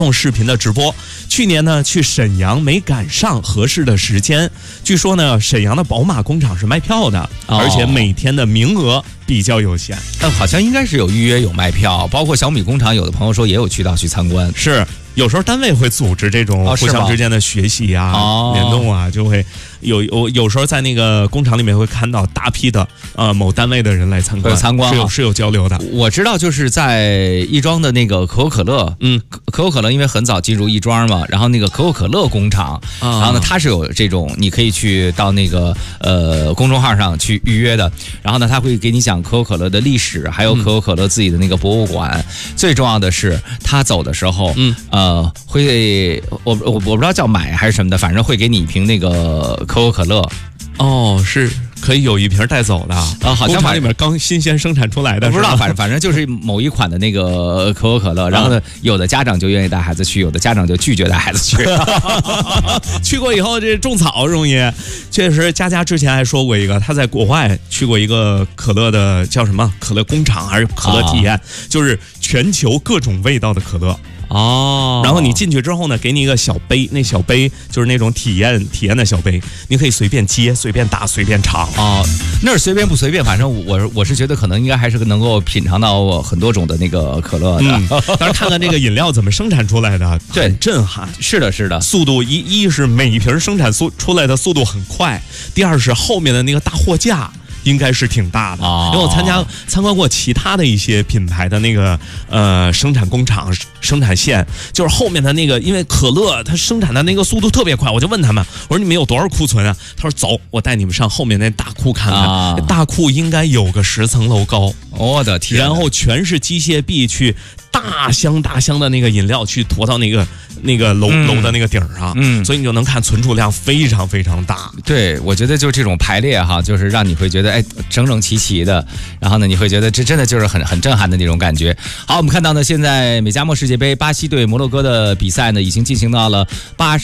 用视频的直播。去年呢去沈阳没赶上合适的时间，据说呢沈阳的宝马工厂是卖票的，而且每天的名额比较有限。 好像应该是有预约有卖票，包括小米工厂有的朋友说也有渠道去参观。 是，有时候单位会组织这种互相之间的学习啊、联动啊，就会有时候在那个工厂里面会看到大批的某单位的人来参观，是有交流的。 我知道就是在亦庄的那个可口可乐，可口可乐因为很早进入亦庄嘛，然后那个可口可乐工厂，然后呢它是有这种你可以去到那个公众号上去预约的，然后呢他会给你讲可口可乐的历史，还有可口可乐自己的那个博物馆。最重要的是他走的时候，会我不知道叫买还是什么的，反正会给你一瓶那个可口可乐。 哦，是可以有一瓶带走的好像工厂里面刚新鲜生产出来的， 不知道，反正就是某一款的那个可口可乐。然后呢，有的家长就愿意带孩子去，有的家长就拒绝带孩子去。 去过以后这种草容易。确实，佳佳之前还说过一个，他在国外去过一个可乐的叫什么可乐工厂还是可乐体验，就是全球各种味道的可乐。然后你进去之后呢，给你一个小杯，那小杯就是那种体验的小杯，你可以随便接、随便打、随便尝。 那是随便不随便，反正我是觉得可能应该还是能够品尝到很多种的那个可乐的。 但是看看这个饮料怎么生产出来的，很震撼。 是的， 速度一是每一瓶生产出来的速度很快，第二是后面的那个大货架应该是挺大的，因为我参观过其他的一些品牌的那个生产工厂、生产线，就是后面的那个，因为可乐它生产的那个速度特别快，我就问他们，我说你们有多少库存啊？他说走，我带你们上后面那大库看看，大库应该有个10层楼高， 我的天！ 然后全是机械臂去大箱的那个饮料去驮到那个楼的那个顶上，所以你就能看存储量非常非常大。 对，我觉得就这种排列哈，就是让你会觉得整整齐齐的，然后呢你会觉得这真的就是很震撼的那种感觉。好，我们看到呢，现在美加墨世界杯巴西对摩洛哥的比赛呢已经进行到了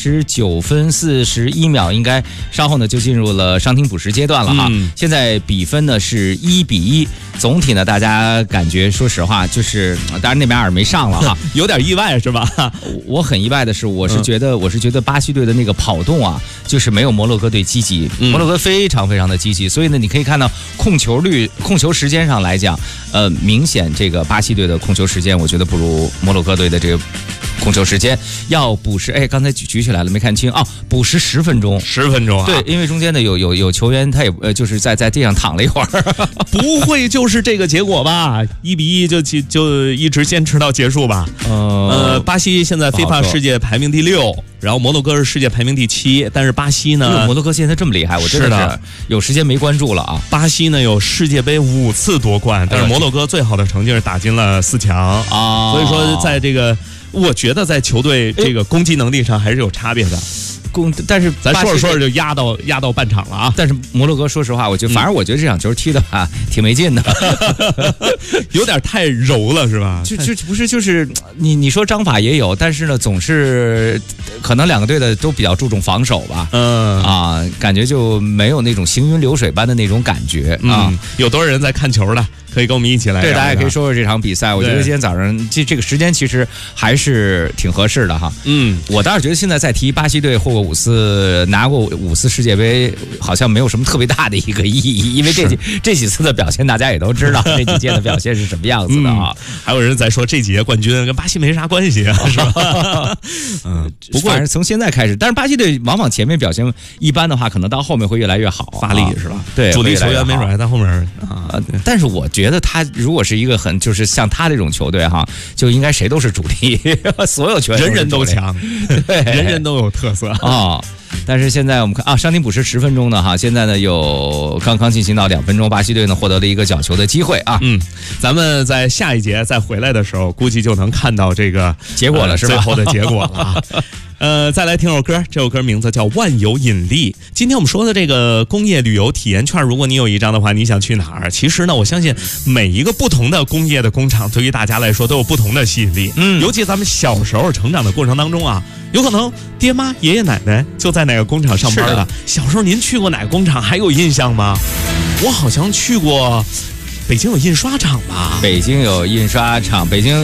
89分41秒，应该稍后呢就进入了伤停补时阶段了哈。现在比分呢是1-1，总体呢大家感觉说实话就是，当然内马尔没上了哈， 有点意外是吧？ 我很意外的是，我是觉得巴西队的那个跑动啊，就是没有摩洛哥队积极。摩洛哥非常非常的积极，所以呢，你可以看到控球率、控球时间上来讲，明显这个巴西队的控球时间，我觉得不如摩洛哥队的这个控球时间。要补时，刚才举起来了没看清补时10分钟 ，10分钟啊？ 对，因为中间呢有球员他也就是在地上躺了一会儿， 不会就是这个结果吧？1-1就一直坚持到结束吧？巴西现在FIFA世界排名第6，然后摩洛哥是世界排名第7，但是巴西呢， 摩洛哥现在这么厉害，我真的是有时间没关注了啊。 巴西呢有世界杯5次夺冠，但是摩洛哥最好的成绩是打进了4强所以说在这个，我觉得在球队这个攻击能力上还是有差别的。 但是咱说着就压到半场了啊！ 但是摩洛哥说实话，反正我觉得这场球踢的挺没劲的， 有点太柔了是吧？ 不是就是你说章法也有，但是呢总是可能两个队的都比较注重防守吧，感觉就没有那种行云流水般的那种感觉啊。 有多少人在看球的？可以跟我们一起来聊聊。 对，大家可以说说这场比赛。我觉得今天早上这个时间其实还是挺合适的哈。我倒是觉得现在再提巴西队获过5次，拿过5次世界杯，好像没有什么特别大的一个意义，因为这几次的表现大家也都知道，这几届的表现是什么样子的啊。 还有人在说这几届冠军跟巴西没啥关系啊，是吧？ 不过从现在开始，但是巴西队往往前面表现一般的话，可能到后面会越来越好， 发力是吧？ 对， 主力球员没准还在后面但是我觉得他如果是一个就是像他这种球队哈，就应该谁都是主力，所有球员人人都强，对，人人都有特色但是现在我们看伤停补时10分钟呢哈，现在呢有刚刚进行到2分钟，巴西队呢获得了一个角球的机会啊。 咱们在下一节再回来的时候，估计就能看到这个结果了，是吧？ 最后的结果了再来听首歌，这首歌名字叫《万有引力》。今天我们说的这个工业旅游体验券，如果你有一张的话，你想去哪儿？其实呢，我相信每一个不同的工业的工厂，对于大家来说都有不同的吸引力。尤其咱们小时候成长的过程当中啊，有可能爹妈爷爷奶奶就在哪个工厂上班的。小时候您去过哪个工厂还有印象吗？我好像去过北京有印刷厂吧？ 北京有印刷厂，北京